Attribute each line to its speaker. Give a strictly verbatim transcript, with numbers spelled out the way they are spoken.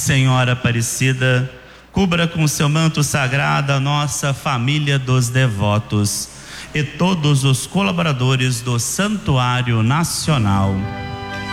Speaker 1: Senhora Aparecida, cubra com seu manto sagrado a nossa família dos devotos e todos os colaboradores do Santuário Nacional.